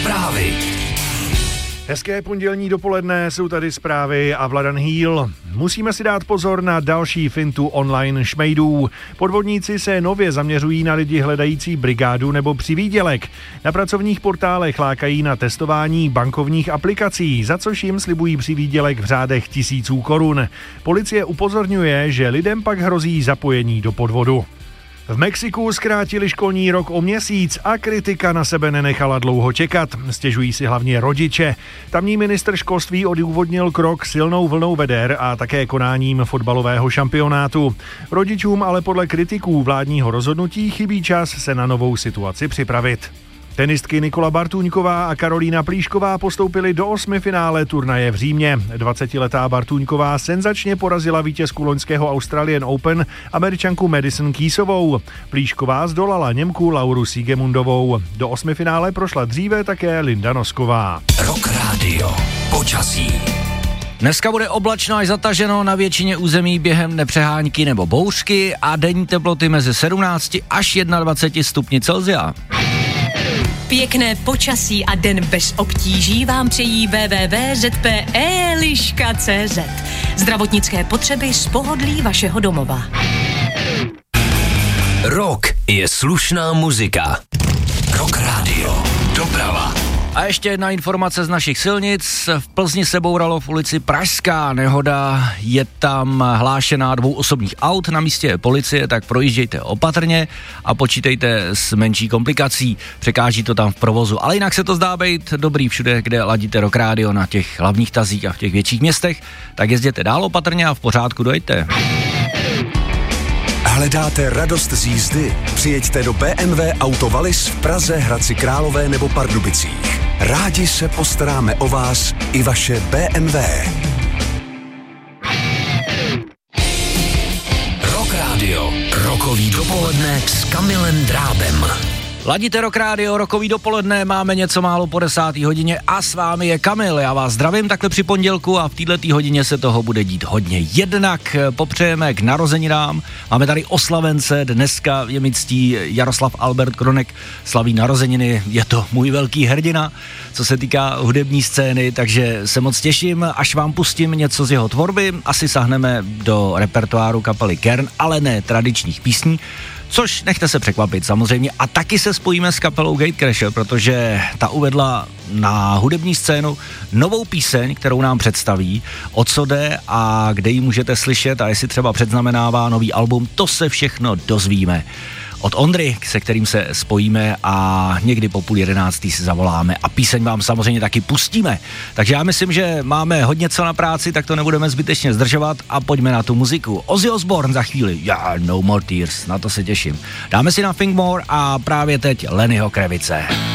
Zprávy. Hezké pondělní dopoledne, jsou tady zprávy a Vladan Hýl. Musíme si dát pozor na další fintu online šmejdů. Podvodníci se nově zaměřují na lidi hledající brigádu nebo přivýdělek. Na pracovních portálech lákají na testování bankovních aplikací, za což jim slibují přivýdělek v řádech tisíců korun. Policie upozorňuje, že lidem pak hrozí zapojení do podvodu. V Mexiku zkrátili školní rok o měsíc a kritika na sebe nenechala dlouho čekat. Stěžují si hlavně rodiče. Tamní ministr školství odůvodnil krok silnou vlnou veder a také konáním fotbalového šampionátu. Rodičům ale podle kritiků vládního rozhodnutí chybí čas se na novou situaci připravit. Tenistky Nikola Bartůňková a Karolína Plíšková postoupily do 8. finále turnaje v Římě. 20letá Bartůňková senzačně porazila vítězku loňského Australian Open, Američanku Madison Keysovou. Plíšková zdolala Němku Lauru Siegemundovou. Do 8. finále prošla dříve také Linda Nosková. Rock Radio. Počasí. Dneska bude oblačno až zataženo na většině území během nepřehánky nebo bouřky a denní teploty mezi 17 až 21 stupni Celsia. Pěkné počasí a den bez obtíží vám přejí www.zpe.liška.cz. Zdravotnické potřeby z pohodlí vašeho domova. Rock je slušná muzika. Rock Radio. Doprava. A ještě jedna informace z našich silnic. V Plzni se bouralo v ulici Pražská nehoda. Je tam hlášená 2 osobních aut, na místě je policie, tak projíždějte opatrně a počítejte s menší komplikací. Překáží to tam v provozu. Ale jinak se to zdá být dobrý všude, kde ladíte Rock Radio na těch hlavních tazích a v těch větších městech. Tak jezděte dál opatrně a v pořádku dojďte. Hledáte radost z jízdy? Přijeďte do BMW Auto Wallis v Praze, Hradci Králové nebo Pardubicích. Rádi se postaráme o vás i vaše BMW. Rock Radio. Rockový dopoledne s Kamilem Drábem. Ladíte Rock Radio, rockový dopoledne, máme něco málo po 10. hodině a s vámi je Kamil. Já vás zdravím takhle při pondělku a v této hodině se toho bude dít hodně. Jednak popřejeme k narozeninám, máme tady oslavence, dneska je mi ctí Jaroslav Albert Kronek, slaví narozeniny, je to můj velký hrdina, co se týká hudební scény, takže se moc těším, až vám pustím něco z jeho tvorby, asi sahneme do repertoáru kapely Kern, ale ne tradičních písní, což nechte se překvapit samozřejmě. A taky se spojíme s kapelou Gatecrasher, protože ta uvedla na hudební scénu novou píseň, kterou nám představí, o co jde a kde ji můžete slyšet a jestli třeba předznamenává nový album, to se všechno dozvíme od Ondry, se kterým se spojíme a někdy po 10:30 si zavoláme a píseň vám samozřejmě taky pustíme. Takže já myslím, že máme hodně co na práci, tak to nebudeme zbytečně zdržovat a pojďme na tu muziku. Ozzy Osbourne za chvíli, No More Tears, na to se těším. Dáme si na Think More a právě teď Lennyho Kravice.